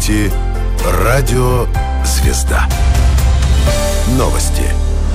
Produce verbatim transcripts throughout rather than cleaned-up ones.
слушаете радио «Звезда». Новости.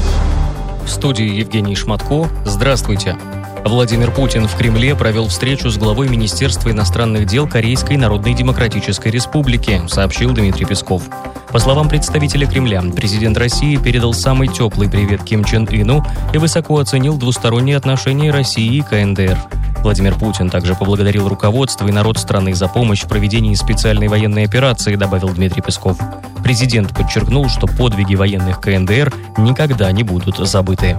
В студии Евгений Шматко. Здравствуйте. Владимир Путин в Кремле провел встречу с главой Министерства иностранных дел Корейской Народно-Демократической Республики, сообщил Дмитрий Песков. По словам представителя Кремля, президент России передал самый теплый привет Ким Чен Ыну и высоко оценил двусторонние отношения России и ка эн дэ эр. Владимир Путин также поблагодарил руководство и народ страны за помощь в проведении специальной военной операции, добавил Дмитрий Песков. Президент подчеркнул, что подвиги военных ка эн дэ эр никогда не будут забыты.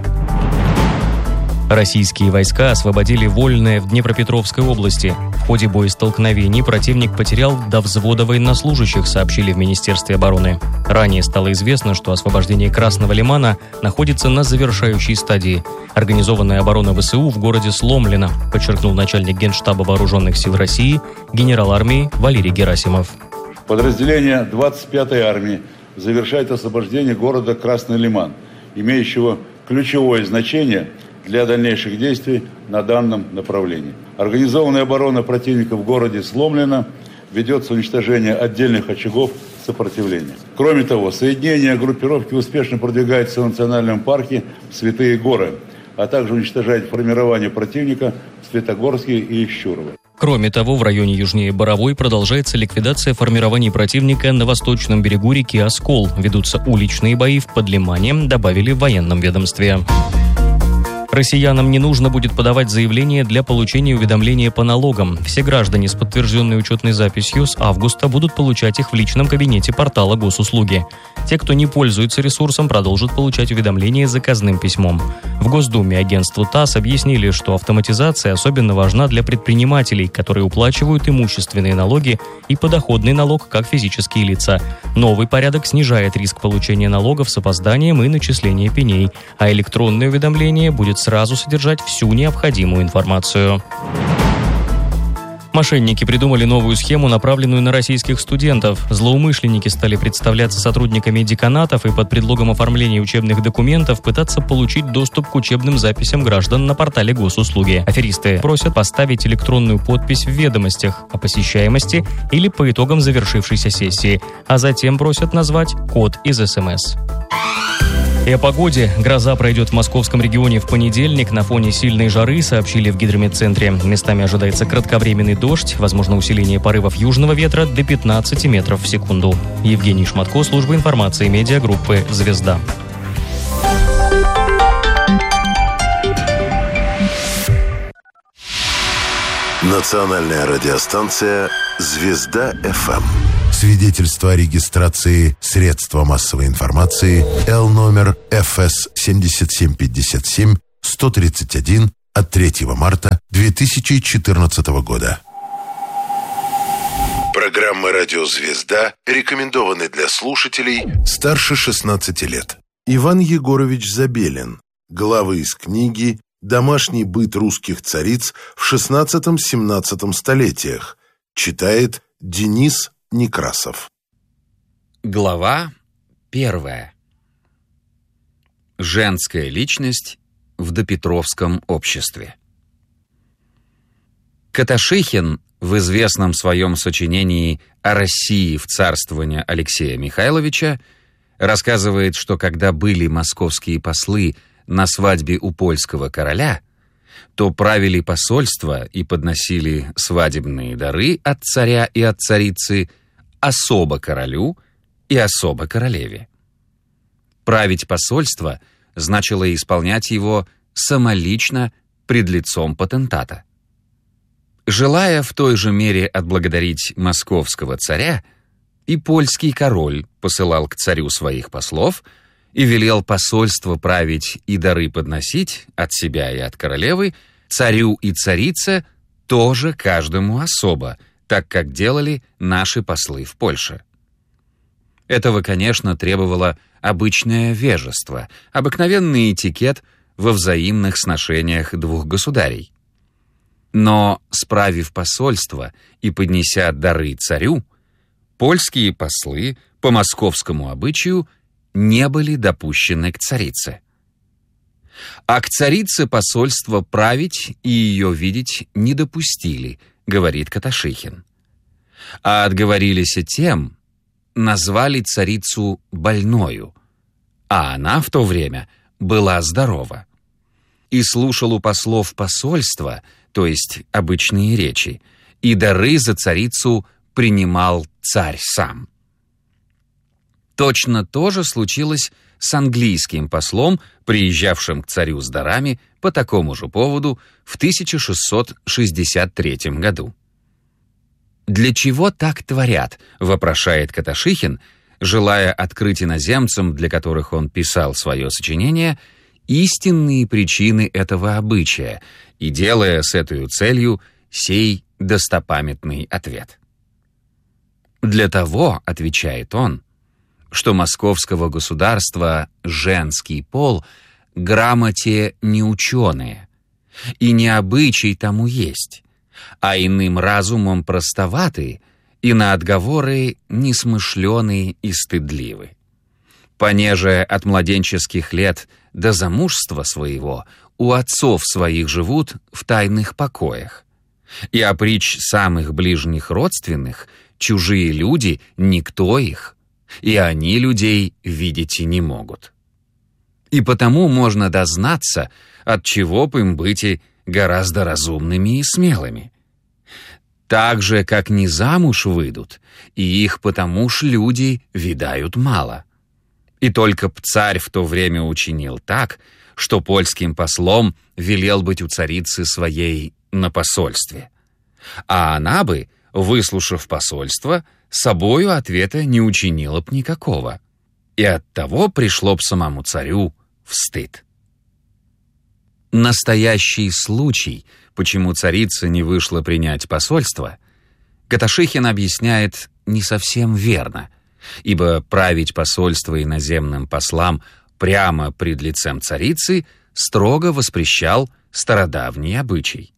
Российские войска освободили Вольное в Днепропетровской области. В ходе боестолкновений противник потерял до взвода военнослужащих, сообщили в Министерстве обороны. Ранее стало известно, что освобождение Красного Лимана находится на завершающей стадии. Организованная оборона вэ эс у в городе сломлена, подчеркнул начальник Генштаба Вооруженных сил России генерал армии Валерий Герасимов. Подразделение двадцать пятой армии завершает освобождение города Красный Лиман, имеющего ключевое значение для дальнейших действий на данном направлении. Организованная оборона противника в городе сломлена, ведется уничтожение отдельных очагов сопротивления. Кроме того, соединение группировки успешно продвигается в национальном парке Святые Горы, а также уничтожает формирование противника в Светогорске и Ищурово. Кроме того, в районе южнее Боровой продолжается ликвидация формирований противника на восточном берегу реки Оскол. Ведутся уличные бои в Подлимане, добавили в военном ведомстве. Россиянам не нужно будет подавать заявление для получения уведомления по налогам. Все граждане с подтвержденной учетной записью с августа будут получать их в личном кабинете портала госуслуги. Те, кто не пользуется ресурсом, продолжат получать уведомления заказным письмом. В Госдуме агентству ТАСС объяснили, что автоматизация особенно важна для предпринимателей, которые уплачивают имущественные налоги и подоходный налог как физические лица. Новый порядок снижает риск получения налогов с опозданием и начисления пеней, а электронное уведомление будет сразу содержать всю необходимую информацию. Мошенники придумали новую схему, направленную на российских студентов. Злоумышленники стали представляться сотрудниками деканатов и под предлогом оформления учебных документов пытаться получить доступ к учебным записям граждан на портале госуслуги. Аферисты просят поставить электронную подпись в ведомостях о посещаемости или по итогам завершившейся сессии, а затем просят назвать код из эс эм эс. И о погоде. Гроза пройдет в московском регионе в понедельник на фоне сильной жары, сообщили в гидрометцентре. Местами ожидается кратковременный дождь, возможно усиление порывов южного ветра до пятнадцати метров в секунду. Евгений Шматко, служба информации медиагруппы «Звезда». Национальная радиостанция «Звезда эф эм». Свидетельство о регистрации средства массовой информации Л номер эф эс семь семь пять семь сто тридцать один от третьего марта две тысячи четырнадцатого года. Программы «Радио Звезда» рекомендованы для слушателей старше шестнадцати лет. Иван Егорович Забелин, главы из книги «Домашний быт русских цариц в шестнадцатом-семнадцатом столетиях», читает Денис Некрасов. Глава первая. Женская личность в допетровском обществе. Каташихин в известном своем сочинении «О России в царствование Алексея Михайловича» рассказывает, что когда были московские послы на свадьбе у польского короля, то правили посольство и подносили свадебные дары от царя и от царицы особо королю и особо королеве. Править посольство значило исполнять его самолично пред лицом потентата. Желая в той же мере отблагодарить московского царя, и польский король посылал к царю своих послов и велел посольство править и дары подносить от себя и от королевы царю и царице тоже каждому особо, так как делали наши послы в Польше. Этого, конечно, требовало обычное вежество, обыкновенный этикет во взаимных сношениях двух государей. Но, справив посольство и поднеся дары царю, польские послы по московскому обычаю не были допущены к царице. А к царице посольство править и ее видеть не допустили, говорит Каташихин. А отговорились тем, назвали царицу больною, а она в то время была здорова. И слушал у послов посольства, то есть обычные речи, и дары за царицу принимал царь сам. Точно то же случилось с английским послом, приезжавшим к царю с дарами по такому же поводу в тысяча шестьсот шестьдесят третьем году. «Для чего так творят?» — вопрошает Каташихин, желая открыть иноземцам, для которых он писал свое сочинение, истинные причины этого обычая и делая с этой целью сей достопамятный ответ. «Для того, — отвечает он, — что московского государства женский пол грамоте не ученые, и не обычай тому есть, а иным разумом простоваты и на отговоры несмышленые и стыдливы. Понеже от младенческих лет до замужества своего у отцов своих живут в тайных покоях, и опричь самых ближних родственных чужие люди никто их, и они людей видеть и не могут. И потому можно дознаться, от чего б им быть и гораздо разумными и смелыми. Так же, как не замуж выйдут, и их потому ж люди видают мало. И только б царь в то время учинил так, что польским послом велел быть у царицы своей на посольстве. А она бы, выслушав посольство, собою ответа не учинила б никакого. И оттого пришло б самому царю в стыд. Настоящий случай, почему царица не вышла принять посольство, Каташихин объясняет не совсем верно, ибо править посольство иноземным послам прямо пред лицем царицы строго воспрещал стародавний обычай.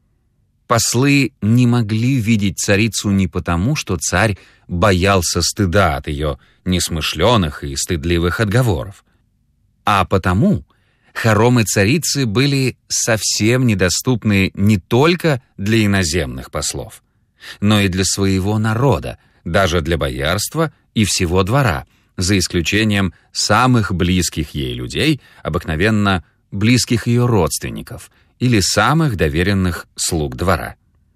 Послы не могли видеть царицу не потому, что царь боялся стыда от ее несмышленых и стыдливых отговоров, а потому хоромы царицы были совсем недоступны не только для иноземных послов, но и для своего народа, даже для боярства и всего двора, за исключением самых близких ей людей, обыкновенно близких ее родственников или самых доверенных слуг двора.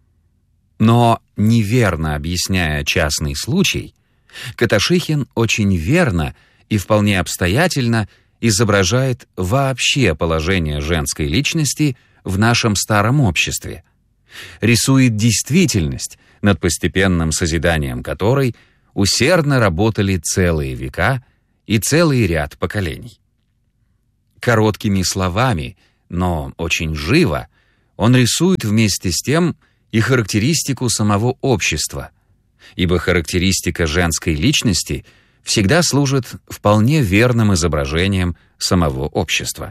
Но, неверно объясняя частный случай, Каташихин очень верно и вполне обстоятельно изображает вообще положение женской личности в нашем старом обществе, рисует действительность, над постепенным созиданием которой усердно работали целые века и целый ряд поколений. Короткими словами, но очень живо, он рисует вместе с тем и характеристику самого общества, ибо характеристика женской личности всегда служит вполне верным изображением самого общества.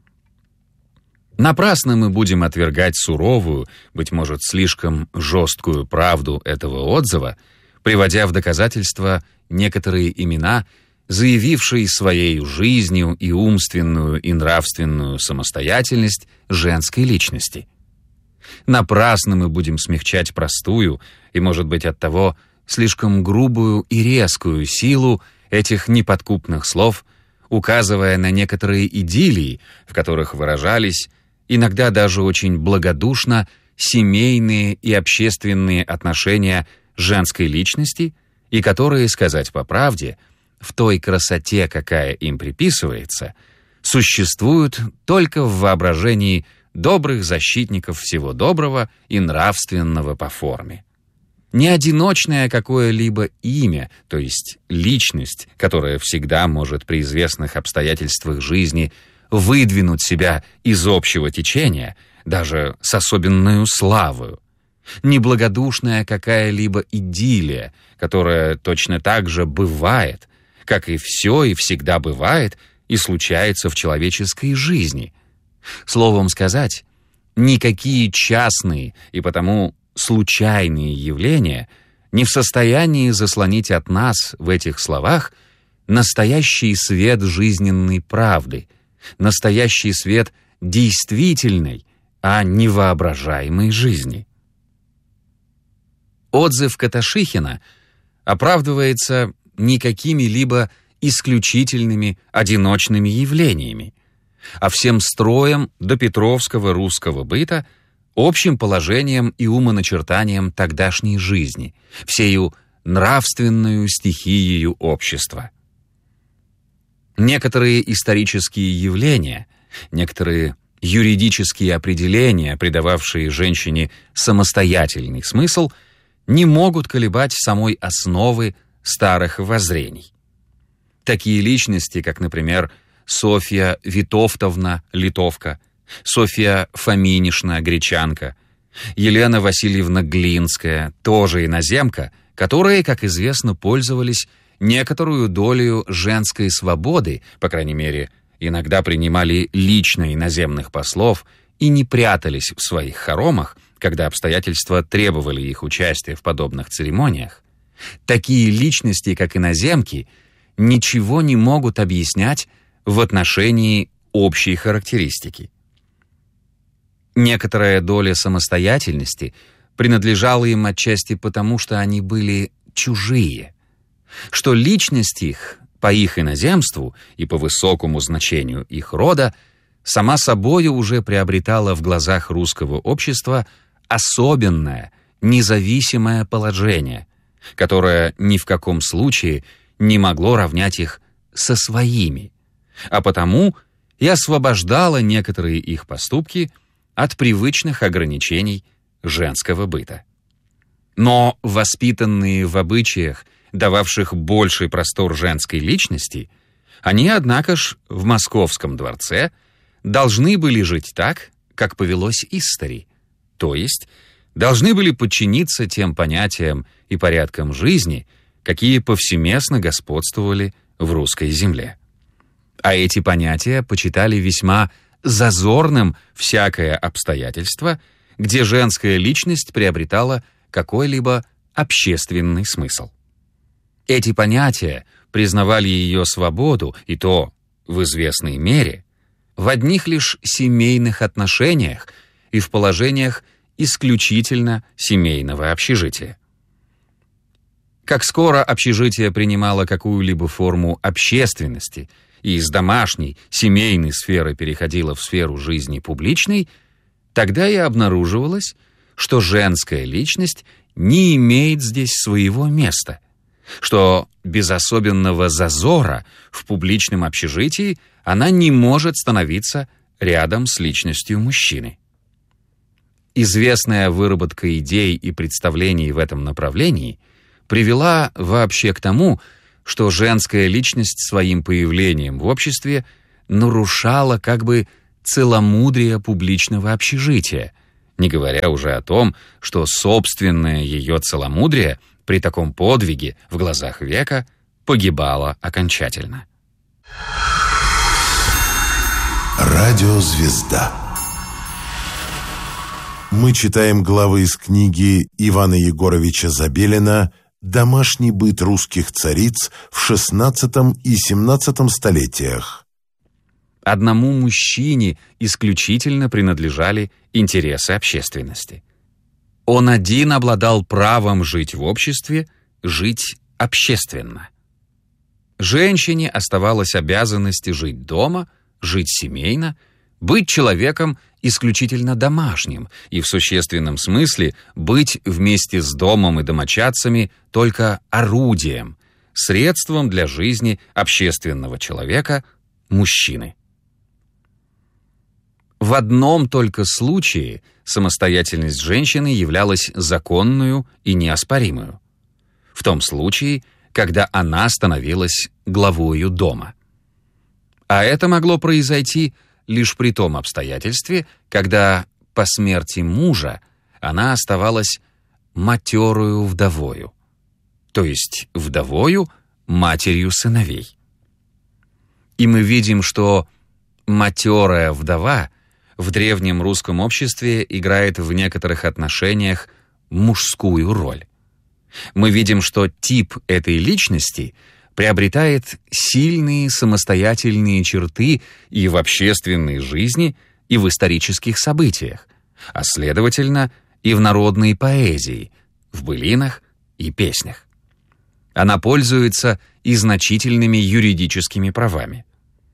Напрасно мы будем отвергать суровую, быть может, слишком жесткую правду этого отзыва, приводя в доказательство некоторые имена, заявившие своей жизнью и умственную и нравственную самостоятельность женской личности. Напрасно мы будем смягчать простую и, может быть, оттого слишком грубую и резкую силу этих неподкупных слов, указывая на некоторые идиллии, в которых выражались, иногда даже очень благодушно, семейные и общественные отношения женской личности, и которые, сказать по правде, в той красоте, какая им приписывается, существуют только в воображении добрых защитников всего доброго и нравственного по форме. Не одиночное какое-либо имя, то есть личность, которая всегда может при известных обстоятельствах жизни выдвинуть себя из общего течения, даже с особенную славою. Неблагодушная какая-либо идиллия, которая точно так же бывает, как и все и всегда бывает и случается в человеческой жизни. Словом сказать, никакие частные и потому случайные явления не в состоянии заслонить от нас в этих словах настоящий свет жизненной правды, настоящий свет действительной, а не воображаемой жизни. Отзыв Каташихина оправдывается не какими-либо исключительными одиночными явлениями, а всем строем допетровского русского быта, общим положением и умоначертанием тогдашней жизни, всею нравственную стихией общества. Некоторые исторические явления, некоторые юридические определения, придававшие женщине самостоятельный смысл, не могут колебать самой основы старых воззрений. Такие личности, как, например, Софья Витовтовна, литовка, Софья Фоминишна, гречанка, Елена Васильевна Глинская, тоже иноземка, которые, как известно, пользовались некоторую долю женской свободы, по крайней мере, иногда принимали лично иноземных послов и не прятались в своих хоромах, когда обстоятельства требовали их участия в подобных церемониях. Такие личности, как иноземки, ничего не могут объяснять в отношении общей характеристики. Некоторая доля самостоятельности принадлежала им отчасти потому, что они были чужие, что личность их по их иноземству и по высокому значению их рода сама собою уже приобретала в глазах русского общества особенное, независимое положение, которое ни в каком случае не могло равнять их со своими, а потому и освобождало некоторые их поступки от привычных ограничений женского быта. Но воспитанные в обычаях, дававших больший простор женской личности, они, однако ж, в московском дворце должны были жить так, как повелось истори, то есть должны были подчиниться тем понятиям и порядкам жизни, какие повсеместно господствовали в русской земле. А эти понятия почитали весьма зазорным всякое обстоятельство, где женская личность приобретала какой-либо общественный смысл. Эти понятия признавали ее свободу, и то в известной мере, в одних лишь семейных отношениях и в положениях исключительно семейного общежития. Как скоро общежитие принимало какую-либо форму общественности и из домашней, семейной сферы переходило в сферу жизни публичной, тогда и обнаруживалось, что женская личность не имеет здесь своего места, что без особенного зазора в публичном общежитии она не может становиться рядом с личностью мужчины. Известная выработка идей и представлений в этом направлении привела вообще к тому, что женская личность своим появлением в обществе нарушала как бы целомудрие публичного общежития, не говоря уже о том, что собственное ее целомудрие при таком подвиге в глазах века погибало окончательно. Радиозвезда. Мы читаем главы из книги Ивана Егоровича Забелина «Домашний быт русских цариц в шестнадцатом и семнадцатом столетиях». Одному мужчине исключительно принадлежали интересы общественности. Он один обладал правом жить в обществе, жить общественно. Женщине оставалась обязанность жить дома, жить семейно, быть человеком исключительно домашним и в существенном смысле быть вместе с домом и домочадцами только орудием, средством для жизни общественного человека, мужчины. В одном только случае самостоятельность женщины являлась законную и неоспоримую. В том случае, когда она становилась главою дома. А это могло произойти лишь при том обстоятельстве, когда по смерти мужа она оставалась матерою вдовою, то есть вдовою, матерью сыновей. И мы видим, что матерая вдова в древнем русском обществе играет в некоторых отношениях мужскую роль. Мы видим, что тип этой личности приобретает сильные самостоятельные черты и в общественной жизни, и в исторических событиях, а следовательно и в народной поэзии, в былинах и песнях. Она пользуется и значительными юридическими правами.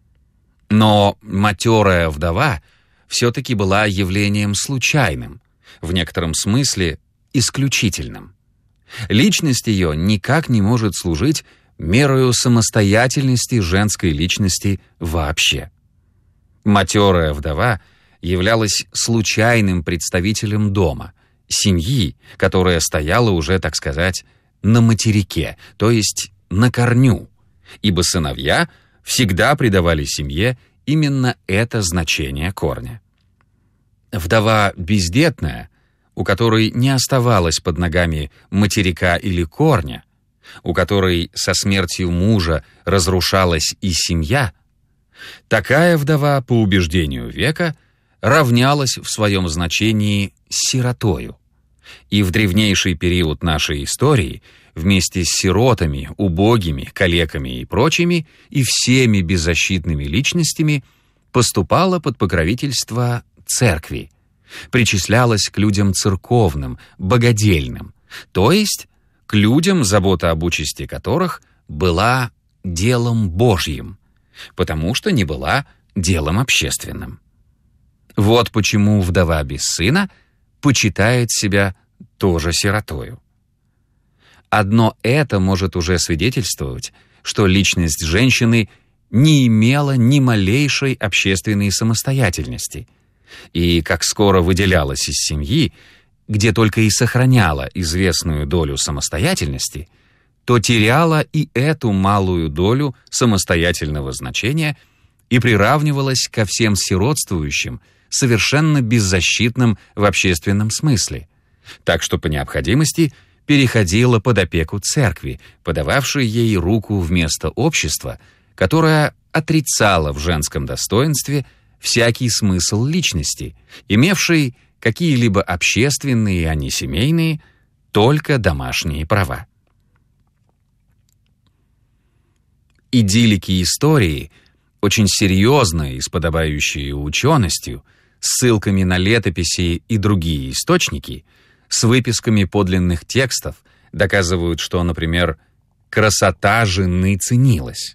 Но матерая вдова все-таки была явлением случайным, в некотором смысле исключительным. Личность ее никак не может служить мерою самостоятельности женской личности вообще. Матерая вдова являлась случайным представителем дома, семьи, которая стояла уже, так сказать, на материке, то есть на корню, ибо сыновья всегда придавали семье именно это значение корня. Вдова бездетная, у которой не оставалось под ногами материка или корня, у которой со смертью мужа разрушалась и семья, такая вдова, по убеждению века, равнялась в своем значении с сиротою. И в древнейший период нашей истории вместе с сиротами, убогими, калеками и прочими и всеми беззащитными личностями поступала под покровительство церкви, причислялась к людям церковным, богодельным, то есть к людям, забота об участи которых была делом Божьим, потому что не была делом общественным. Вот почему вдова без сына почитает себя тоже сиротою. Одно это может уже свидетельствовать, что личность женщины не имела ни малейшей общественной самостоятельности и, как скоро выделялась из семьи, где только и сохраняла известную долю самостоятельности, то теряла и эту малую долю самостоятельного значения и приравнивалась ко всем сиротствующим, совершенно беззащитным в общественном смысле, так что по необходимости переходила под опеку церкви, подававшей ей руку вместо общества, которое отрицало в женском достоинстве всякий смысл личности, имевшей какие-либо общественные, а не семейные, только домашние права. Идиллики истории, очень серьезные и с подобающей ученостью, ссылками на летописи и другие источники, с выписками подлинных текстов, доказывают, что, например, красота жены ценилась.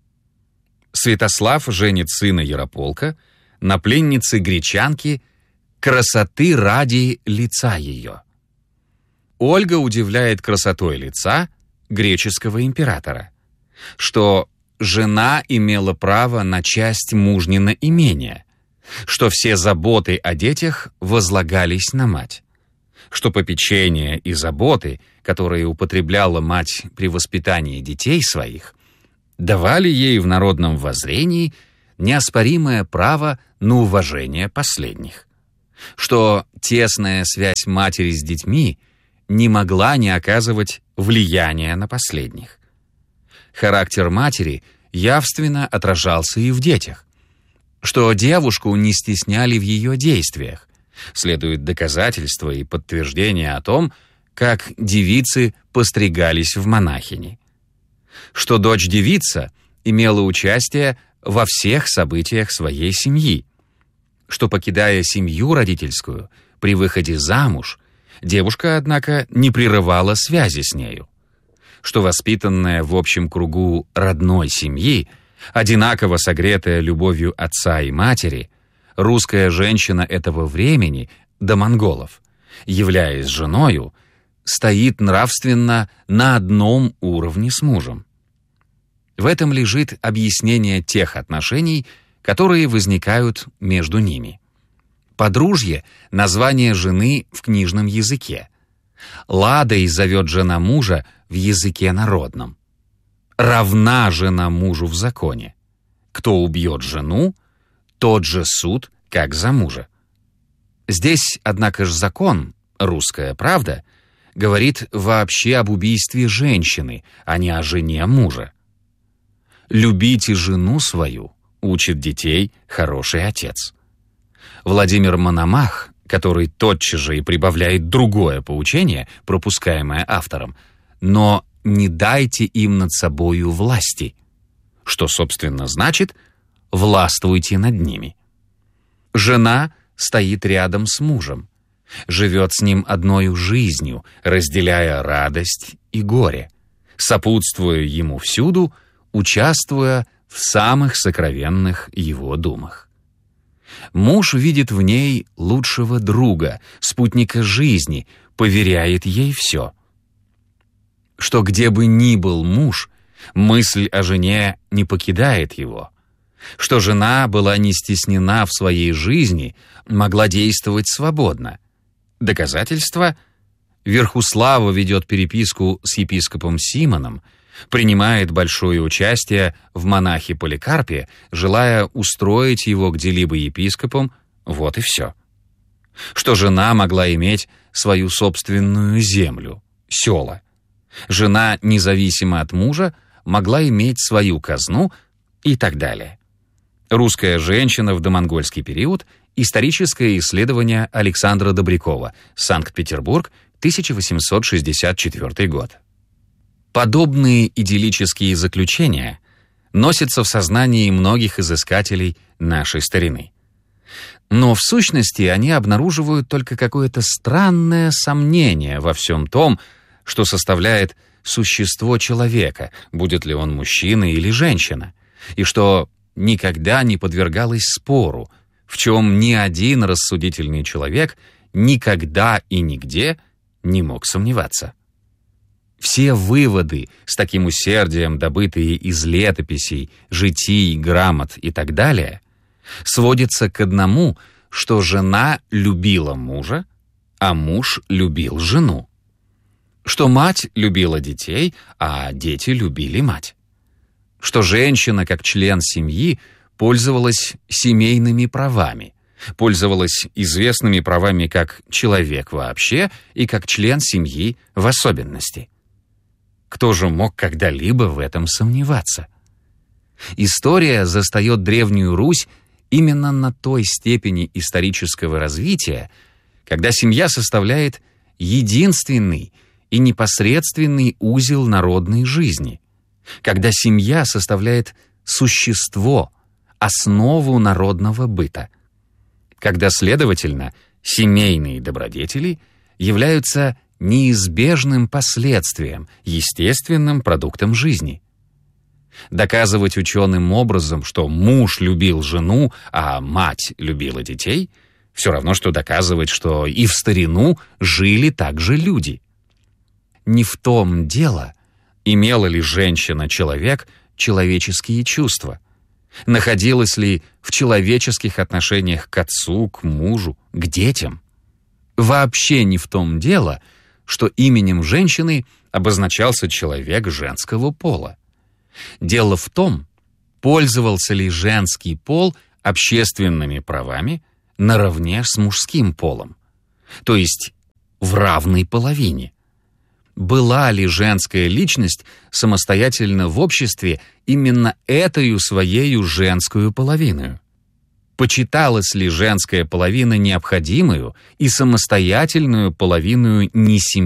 Святослав женит сына Ярополка на пленнице гречанки красоты ради лица ее. Ольга удивляет красотой лица греческого императора, что жена имела право на часть мужнина имения, что все заботы о детях возлагались на мать, что попечение и заботы, которые употребляла мать при воспитании детей своих, давали ей в народном воззрении неоспоримое право на уважение последних, что тесная связь матери с детьми не могла не оказывать влияния на последних. Характер матери явственно отражался и в детях, что девушку не стесняли в ее действиях. Следует доказательство и подтверждение о том, как девицы постригались в монахини, что дочь-девица имела участие во всех событиях своей семьи, что, покидая семью родительскую, при выходе замуж, девушка, однако, не прерывала связи с нею, что, воспитанная в общем кругу родной семьи, одинаково согретая любовью отца и матери, русская женщина этого времени, до монголов, являясь женою, стоит нравственно на одном уровне с мужем. В этом лежит объяснение тех отношений, которые возникают между ними. Подружье — название жены в книжном языке. Ладой зовет жена мужа в языке народном. Равна жена мужу в законе. Кто убьет жену, тот же суд, как за мужа. Здесь, однако же, закон, русская правда, говорит вообще об убийстве женщины, а не о жене мужа. «Любите жену свою», учит детей хороший отец. Владимир Мономах, который тотчас же и прибавляет другое поучение, пропускаемое автором, «но не дайте им над собою власти», что, собственно, значит «властвуйте над ними». Жена стоит рядом с мужем, живет с ним одною жизнью, разделяя радость и горе, сопутствуя ему всюду, участвуя в самых сокровенных его думах. Муж видит в ней лучшего друга, спутника жизни, поверяет ей все. Что где бы ни был муж, мысль о жене не покидает его. Что жена была не стеснена в своей жизни, могла действовать свободно. Доказательство: Верхуслава ведет переписку с епископом Симоном, принимает большое участие в монахе Поликарпе, желая устроить его где-либо епископом, вот и все. Что жена могла иметь свою собственную землю, села. Жена, независимо от мужа, могла иметь свою казну и так далее. Русская женщина в домонгольский период. Историческое исследование Александра Добрякова. Санкт-Петербург, тысяча восемьсот шестьдесят четвёртый год. Подобные идиллические заключения носятся в сознании многих изыскателей нашей старины. Но в сущности они обнаруживают только какое-то странное сомнение во всем том, что составляет существо человека, будет ли он мужчина или женщина, и что никогда не подвергалось спору, в чем ни один рассудительный человек никогда и нигде не мог сомневаться. Все выводы, с таким усердием добытые из летописей, житий, грамот и так далее, сводятся к одному, что жена любила мужа, а муж любил жену. Что мать любила детей, а дети любили мать. Что женщина, как член семьи, пользовалась семейными правами, пользовалась известными правами как человек вообще и как член семьи в особенности. Кто же мог когда-либо в этом сомневаться? История застает Древнюю Русь именно на той степени исторического развития, когда семья составляет единственный и непосредственный узел народной жизни, когда семья составляет существо, основу народного быта, когда, следовательно, семейные добродетели являются неизбежным последствием, естественным продуктом жизни. Доказывать ученым образом, что муж любил жену, а мать любила детей, все равно, что доказывать, что и в старину жили также люди. Не в том дело, имела ли женщина-человек человеческие чувства, находилась ли в человеческих отношениях к отцу, к мужу, к детям. Вообще не в том дело, что именем женщины обозначался человек женского пола. Дело в том, пользовался ли женский пол общественными правами наравне с мужским полом, то есть в равной половине. Была ли женская личность самостоятельно в обществе именно этою своею женскую половиною? Почиталась ли женская половина необходимую и самостоятельную половиною не семьи,